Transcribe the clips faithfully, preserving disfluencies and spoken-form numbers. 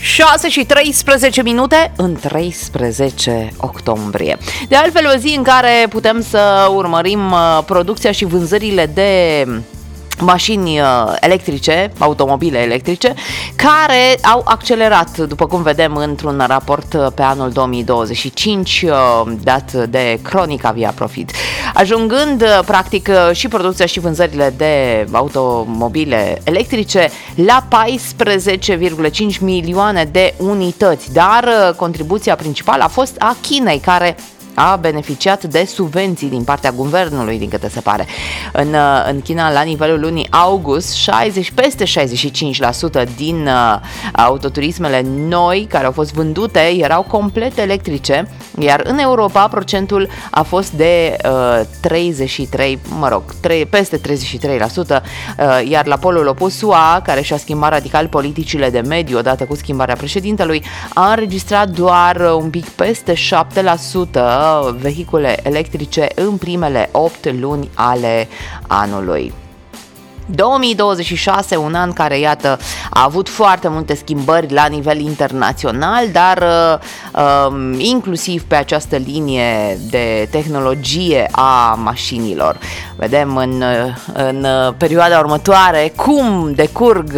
șase și treisprezece minute în treisprezece octombrie. De altfel, o zi în care putem să urmărim producția și vânzările de mașini electrice, automobile electrice, care au accelerat, după cum vedem într-un raport pe anul două mii douăzeci și cinci dat de Cronica Via Profit, ajungând practic și producția și vânzările de automobile electrice la paisprezece virgulă cinci milioane de unități, dar contribuția principală a fost a Chinei, care a beneficiat de subvenții din partea guvernului, din câte se pare. În, în China, la nivelul lunii august, șaizeci, peste șaizeci și cinci la sută din uh, autoturismele noi care au fost vândute erau complet electrice, iar în Europa procentul a fost de uh, treizeci și trei, mă rog, trei, peste treizeci și trei la sută, uh, iar la polul opus S U A, care și-a schimbat radical politicile de mediu odată cu schimbarea președintelui, a înregistrat doar un pic peste șapte la sută vehicule electrice în primele opt luni ale anului. două mii douăzeci și șase, un an care, iată, a avut foarte multe schimbări la nivel internațional, dar uh, inclusiv pe această linie de tehnologie a mașinilor. Vedem în, în perioada următoare cum decurg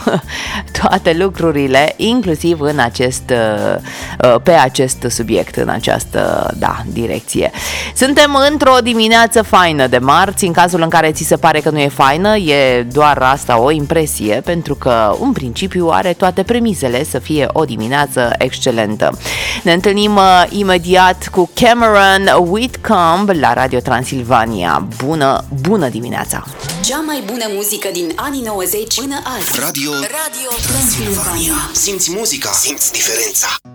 toate lucrurile, inclusiv în acest, pe acest subiect, în această, da, direcție. Suntem într-o dimineață faină de marți, în cazul în care ți se pare că nu e faină, e doar asta o impresie, pentru că în principiu are toate premisele să fie o dimineață excelentă. Ne întâlnim uh, imediat cu Cameron Whitcomb la Radio Transilvania. Bună, bună dimineața! Cea mai bună muzică din anii nouăzeci până azi. Radio, Radio Transilvania. Simți muzica, simți diferența.